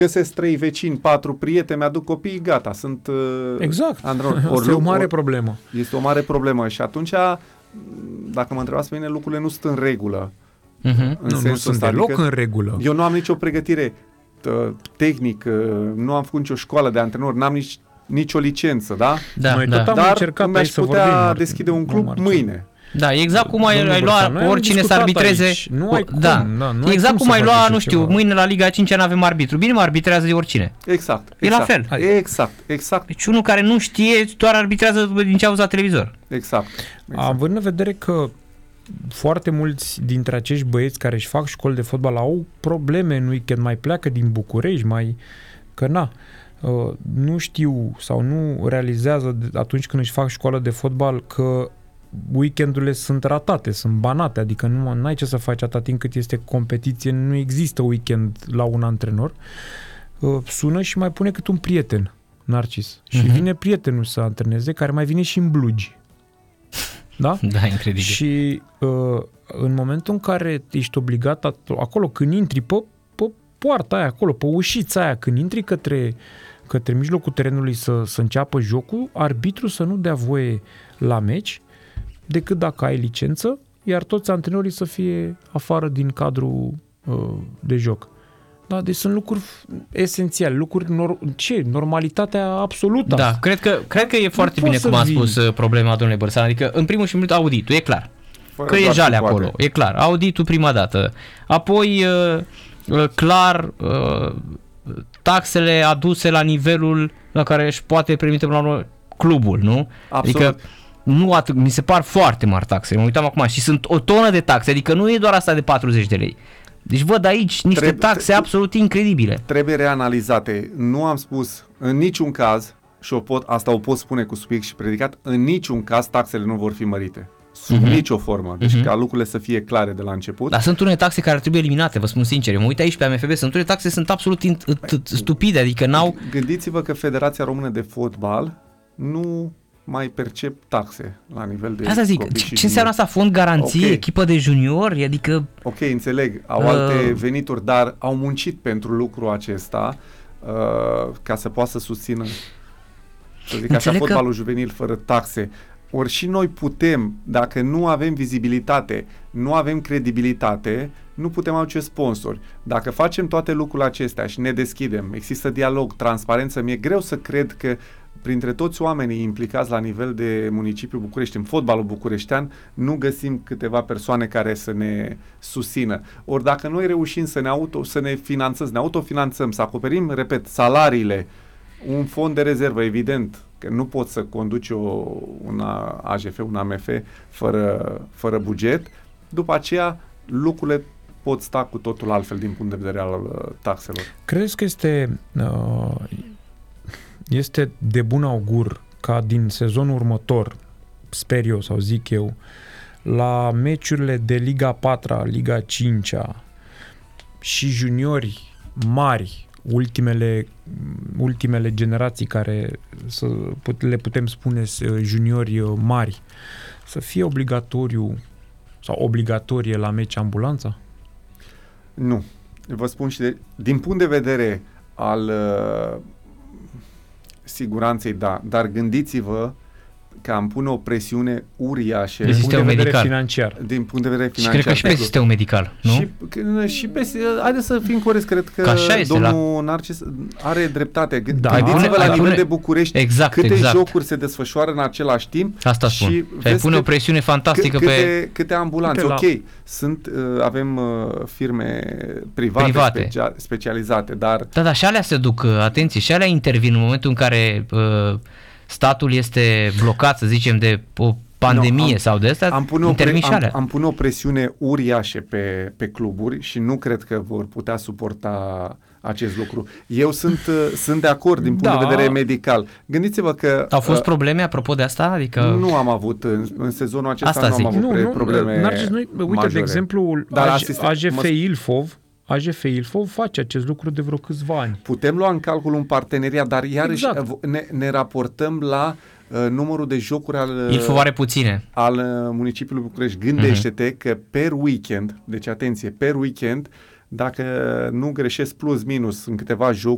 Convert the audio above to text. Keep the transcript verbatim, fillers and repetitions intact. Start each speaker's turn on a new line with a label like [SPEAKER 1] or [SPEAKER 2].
[SPEAKER 1] găsesc trei vecini, patru prieteni, mi-aduc copii, gata, sunt uh,
[SPEAKER 2] exact.
[SPEAKER 1] Andrei.
[SPEAKER 2] Este o mare problemă.
[SPEAKER 1] Este o mare problemă și atunci, dacă mă întrebați pe mine, lucrurile nu sunt în regulă.
[SPEAKER 2] Uh-huh. În nu, nu sunt deloc adică în regulă.
[SPEAKER 1] Eu nu am nicio pregătire tehnică, nu am făcut nicio școală de antrenor, n-am nici nicio licență, da?
[SPEAKER 2] Da, Noi da. tot am
[SPEAKER 1] Dar
[SPEAKER 2] încercat
[SPEAKER 1] mi-aș
[SPEAKER 2] să
[SPEAKER 1] putea
[SPEAKER 2] vorbim,
[SPEAKER 1] deschide un club mâine.
[SPEAKER 3] Da, exact cum ai, ai lua oricine să arbitreze.
[SPEAKER 2] Aici. Nu ai cum,
[SPEAKER 3] da.
[SPEAKER 2] Da, nu
[SPEAKER 3] exact
[SPEAKER 2] ai cum
[SPEAKER 3] cum ai lua, nu știu,
[SPEAKER 2] ceva.
[SPEAKER 3] Mâine la Liga a cincea nu avem arbitru. Bine, mă arbitrează de oricine.
[SPEAKER 1] Exact.
[SPEAKER 3] E
[SPEAKER 1] exact,
[SPEAKER 3] la fel.
[SPEAKER 1] Exact, exact.
[SPEAKER 3] Deci unul care nu știe, doar arbitrează din ce auzi la televizor.
[SPEAKER 1] Exact. exact.
[SPEAKER 2] Având în vedere că foarte mulți dintre acești băieți care își fac școli de fotbal au probleme în weekend, mai pleacă din București, mai că na, nu știu sau nu realizează atunci când își fac școală de fotbal că weekendurile sunt ratate, sunt banate, adică nu ai ce să faci atât timp cât este competiție, nu există weekend la un antrenor. Sună și mai pune cât un prieten, Narcis. Și uh-huh. vine prietenul să antreneze, care mai vine și în blugi. Da?
[SPEAKER 3] Da, incredibil.
[SPEAKER 2] Și uh, în momentul în care ești obligat acolo, când intri pe, pe poarta aia acolo, pe ușița aia, când intri către, către mijlocul terenului să, să înceapă jocul, arbitru să nu dea voie la meci decât dacă ai licență, iar toți antrenorii să fie afară din cadrul uh, de joc. Da, deci sunt lucruri esențiale, lucruri, nor- ce? Normalitatea absolută.
[SPEAKER 3] Da, cred că, cred că e foarte bine cum a spus vii. problema domnule Bărsan, adică în primul și în primul auditul, e clar. Fără că e jale acolo, poate. E clar. Auditul prima dată. Apoi, uh, clar, uh, taxele aduse la nivelul la care își poate permite până la urmă clubul, nu?
[SPEAKER 1] Absolut.
[SPEAKER 3] Adică nu atât, mi se par foarte mari taxe, mă uitam acum și sunt o tonă de taxe, adică nu e doar asta de patruzeci de lei. Deci văd aici niște trebuie, taxe absolut incredibile.
[SPEAKER 1] Trebuie reanalizate. Nu am spus în niciun caz, și o pot, asta o pot spune cu subiect și predicat, în niciun caz taxele nu vor fi mărite. Sub uh-huh. nicio formă. Deci uh-huh. ca lucrurile să fie clare de la început.
[SPEAKER 3] Dar sunt unele taxe care trebuie eliminate, vă spun sincer. Mă uit aici pe A M F B, sunt unele taxe sunt absolut stupide, adică n-au...
[SPEAKER 1] Gândiți-vă că Federația Română de Fotbal nu mai percep taxe la nivel de
[SPEAKER 3] asta zic, ce, ce înseamnă asta? Fond garanție, okay. Echipă de juniori, adică...
[SPEAKER 1] Ok, înțeleg, au uh... alte venituri, dar au muncit pentru lucrul acesta uh, ca să poată să susțină, să zic așa, fotbalul că... juvenil fără taxe. Ori și noi putem, dacă nu avem vizibilitate, nu avem credibilitate, nu putem aduce sponsori. Dacă facem toate lucrurile acestea și ne deschidem, există dialog, transparență, mi-e greu să cred că printre toți oamenii implicați la nivel de municipiul București, în fotbalul bucureștean, nu găsim câteva persoane care să ne susțină. Ori dacă noi reușim să ne, auto, să ne finanțăm, să ne autofinanțăm, să acoperim, repet, salariile, un fond de rezervă, evident, că nu poți să conduci o, una A J F, un A M F fără, fără buget, după aceea lucrurile pot sta cu totul altfel din punct de vedere al taxelor.
[SPEAKER 2] Crezi că este... Uh... Este de bun augur ca din sezonul următor, sper eu sau zic eu, la meciurile de Liga patru, Liga cinci și juniori mari, ultimele, ultimele generații care să le putem spune juniori mari, să fie obligatoriu sau obligatorie la meci ambulanța?
[SPEAKER 1] Nu. Vă spun și de, din punct de vedere al siguranței, da, dar gândiți-vă că am pune o presiune uriașă
[SPEAKER 3] din punct de vedere medical.
[SPEAKER 2] financiar.
[SPEAKER 1] Din punct de vedere financiar.
[SPEAKER 3] Și cred că și pe sistemul medical, nu?
[SPEAKER 1] Și, și pe, haideți să fim corecți, cred că, că domnul la... Narcis are dreptate. Da, gândiți-vă la nivel pune... de București
[SPEAKER 3] exact,
[SPEAKER 1] câte
[SPEAKER 3] exact.
[SPEAKER 1] jocuri se desfășoară în același timp.
[SPEAKER 3] Asta spun. Și ai pune o presiune fantastică
[SPEAKER 1] câte,
[SPEAKER 3] pe...
[SPEAKER 1] Câte ambulanțe,
[SPEAKER 2] la...
[SPEAKER 1] ok. Sunt, uh, avem uh, firme private, private. Specia- specializate, dar...
[SPEAKER 3] Da, da, și alea se duc, atenție, și alea intervin în momentul în care... Uh, statul este blocat, să zicem, de o pandemie no, am, sau de asta,
[SPEAKER 1] am pune, o pre,
[SPEAKER 3] am,
[SPEAKER 1] am pune o presiune uriașă pe, pe cluburi și nu cred că vor putea suporta acest lucru. Eu sunt, sunt de acord din punct da. de vedere medical. Gândiți-vă că...
[SPEAKER 3] Au fost uh, probleme apropo de asta? Adică...
[SPEAKER 1] Nu am avut, în, în sezonul acesta
[SPEAKER 3] asta
[SPEAKER 1] nu
[SPEAKER 3] zic.
[SPEAKER 1] am avut
[SPEAKER 2] nu,
[SPEAKER 1] pre,
[SPEAKER 2] nu,
[SPEAKER 1] probleme
[SPEAKER 2] Narcis, noi, uite,
[SPEAKER 1] majore.
[SPEAKER 2] de exemplu,
[SPEAKER 1] Dar
[SPEAKER 2] A J F
[SPEAKER 1] mă...
[SPEAKER 2] Ilfov A J F Ilfov face acest lucru de vreo câțiva ani.
[SPEAKER 1] Putem lua în calcul un parteneriat, dar iarăși exact. ne, ne raportăm la uh, numărul de jocuri al,
[SPEAKER 3] Ilfov are puține.
[SPEAKER 1] al uh, municipiului București. Gândește-te uh-huh. că per weekend, deci atenție, per weekend, dacă nu greșesc plus minus în câteva jocuri,